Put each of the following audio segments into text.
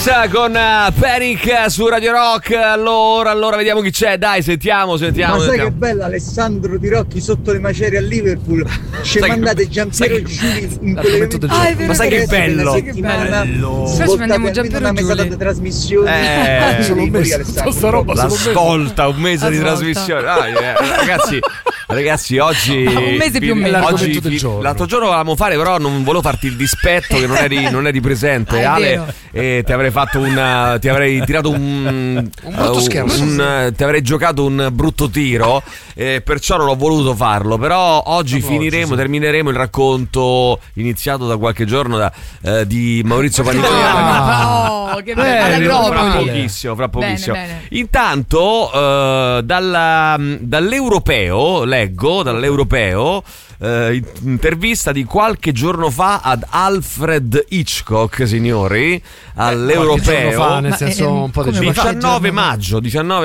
Alex con Panic su Radio Rock. Allora vediamo chi c'è. Dai, sentiamo. Ma sai che bella Alessandro Di Rocchi sotto le macerie a Liverpool. Ci mandate Giampiero Giuli in quelle ma sai che bello? Poi ci mandiamo Giampiero Giuli di trasmissione. L'ascolta un mese di trasmissione. Ragazzi, oggi un mese più o meno. L'altro giorno volevamo fare, però non volevo farti il dispetto che non eri presente, Ale, e ti avrei fatto ti avrei tirato un brutto scherzo, ti avrei giocato un brutto tiro, perciò non ho voluto farlo. Però oggi termineremo il racconto iniziato da qualche giorno di Maurizio Paniconi. Che bello, fra pochissimo. Bene. Intanto dall'Europeo intervista di qualche giorno fa ad Alfred Hitchcock, signori, all'Europeo, nel senso un po' di 19 maggio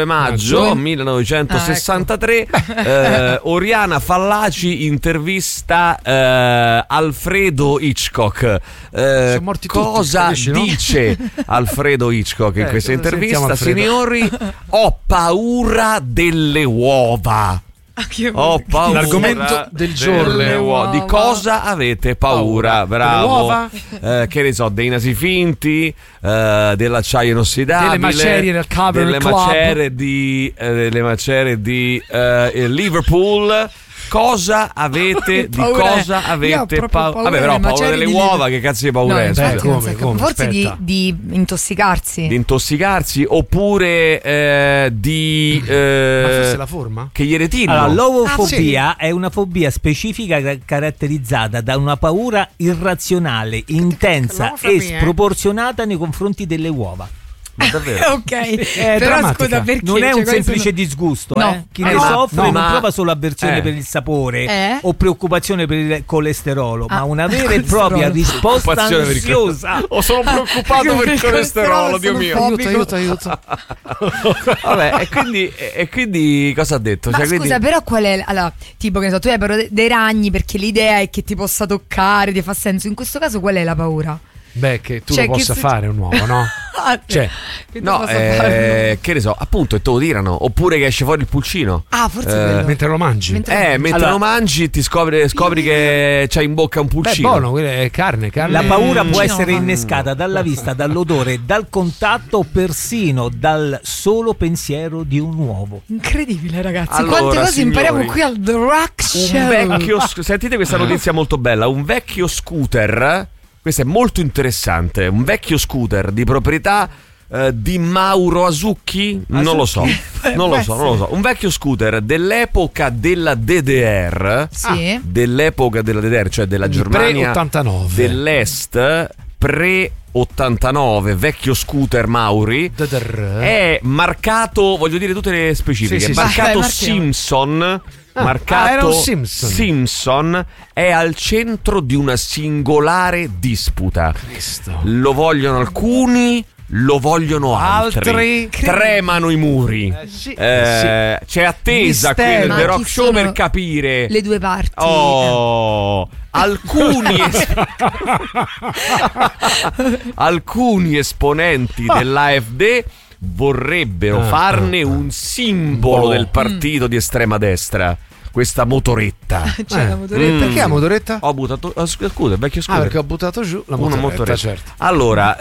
1963. Oriana Fallaci intervista Alfredo Hitchcock. Cosa dice Alfredo Hitchcock in questa intervista? Signori, ho paura delle uova. Ho paura. L'argomento del giorno. Di cosa avete paura? Bravo. Che ne so, dei nasi finti, dell'acciaio inossidabile, delle macerie del Cavern Club, delle macerie di Liverpool. Cosa avete paura? Vabbè, però paura delle uova, che cazzo di paura è? Come? Forse di intossicarsi. Di intossicarsi, oppure di ma forse la forma? che gli retino. Allora, l'ovofobia è una fobia specifica caratterizzata da una paura irrazionale, intensa e sproporzionata nei confronti delle uova. Ma davvero? Ok, però scusa, perché non è un semplice disgusto, no. Chi ne soffre non prova solo avversione per il sapore o preoccupazione per il colesterolo, ma una vera e propria risposta ansiosa. Sono preoccupato per il colesterolo, Dio mio. Aiuto. Vabbè, e quindi cosa ha detto? Ma cioè, scusa, quindi... però qual è? Allora, tipo, che ne so, tu hai paura dei ragni perché l'idea è che ti possa toccare, ti fa senso. In questo caso qual è la paura? Beh, che tu lo possa fare un uovo, no? Che ne so, appunto, e te lo tirano. Oppure che esce fuori il pulcino. Forse mentre lo mangi. Mentre lo mangi ti scopri che c'hai in bocca un pulcino. Beh, buono, è carne. La paura può essere innescata dalla vista, dall'odore, dal contatto, persino dal solo pensiero di un uovo. Incredibile, ragazzi. Allora, quante cose signori, impariamo qui al The Rock Show. Sentite questa notizia molto bella. Un vecchio scooter, questo è molto interessante, un vecchio scooter di proprietà di Mauro Asucchi? Non lo so. Un vecchio scooter dell'epoca della DDR, cioè della Germania pre-89 dell'Est, pre-89, vecchio scooter Mauri, è marcato, voglio dire tutte le specifiche, marcato Simpson. Marcato Simpson, è al centro di una singolare disputa. Lo vogliono alcuni, lo vogliono altri. Tremano i muri. C'è attesa qui nel The Rock Show per capire le due parti. Alcuni esponenti dell'AfD vorrebbero farne un simbolo del partito di estrema destra. Questa motoretta. La motoretta. Perché la motoretta? Ho buttato. Scusa, vecchio scooter. Perché ho buttato giù la motoretta, certo. Allora,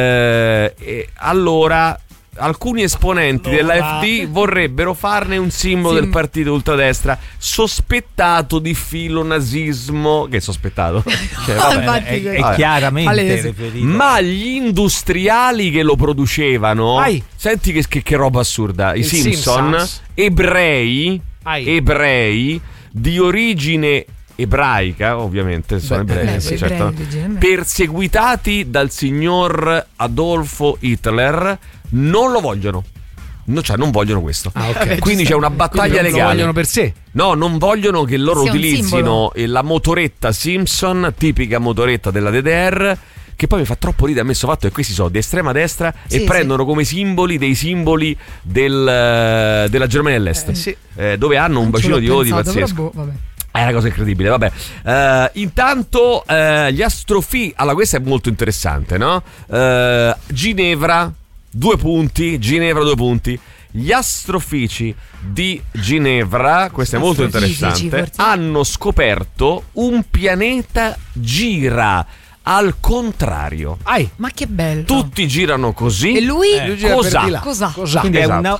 alcuni esponenti dell'AfD vorrebbero farne un simbolo del partito ultradestra, sospettato di filonazismo. Che è sospettato? È chiaramente riferito. Ma gli industriali che lo producevano, senti che roba assurda. I Simpson, ebrei di origine ebraica, ovviamente sono ebrei, certo, perseguitati dal signor Adolfo Hitler, non lo vogliono. Non vogliono questo. Quindi c'è una battaglia legale. Lo vogliono per sé. No, non vogliono che loro utilizzino la motoretta Simpson, tipica motoretta della DDR, che poi mi fa troppo ridere ammesso fatto che questi sono di estrema destra e prendono come simboli dei simboli della Germania dell'Est, dove hanno un bacino di voti pazzesco. È una cosa incredibile, vabbè. Intanto gli astrofi... Allora, questa è molto interessante, no? Ginevra, 2 punti. Gli astrofici di Ginevra, questo è molto interessante, hanno scoperto un pianeta gira al contrario. Ma che bello. Tutti girano così. E lui? Cosa? Quindi è esatto.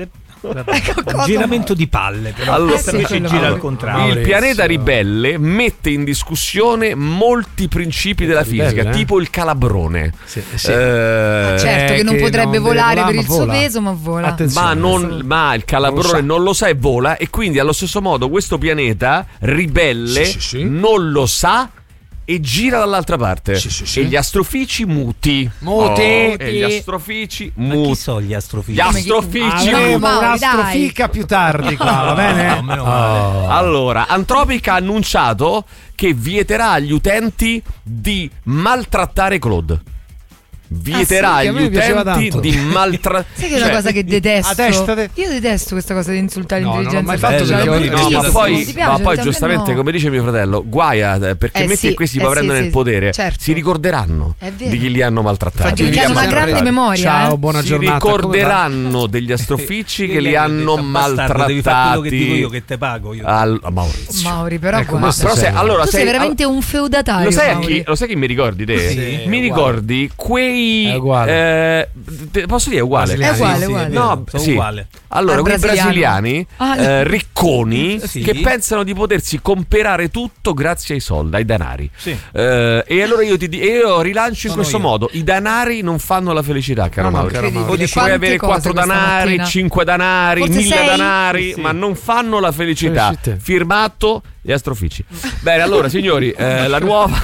un giramento di palle, però Allora, invece gira al contrario. Il pianeta ribelle mette in discussione molti principi della fisica, tipo il calabrone. Certo che non potrebbe volare per il suo peso, ma vola. Ma il calabrone non lo sa e vola, e quindi allo stesso modo questo pianeta ribelle non lo sa e gira dall'altra parte. E gli astrofici muti. E gli astrofici muti. Chi sono gli astrofici? Gli astrofici un'astrofica più tardi qua, va bene? Allora, Antropica ha annunciato che vieterà agli utenti di maltrattare Claude. Vieterà agli utenti di maltrattare. Sai che è una cosa che detesto? Io detesto questa cosa di insultare l'intelligenza artificiale. Ma poi giustamente, come dice mio fratello, guaia, perché metti che questi poi prendono il potere, si ricorderanno di chi li hanno maltrattati. Perché hanno una grande memoria. Ciao, buona giornata. Si ricorderanno degli astrofici che li hanno maltrattati. Devi fare quello che dico io, che te pago io. Mauri, però tu sei veramente un feudatario. Lo sai chi mi ricordi te? Mi ricordi quei... posso dire uguale? È uguale. No, sono uguale. Allora, quei brasiliani ricconi che pensano di potersi comprare tutto grazie ai soldi, ai denari. E allora io rilancio in questo modo: i denari non fanno la felicità, caro Mauro. Puoi avere 4 denari, 5 denari, 1000 denari, ma non fanno la felicità. Firmato gli astrofici. Bene, allora signori, la nuova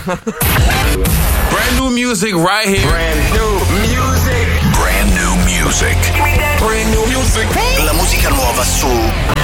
brand new music right here. Brand new music. La musica nuova su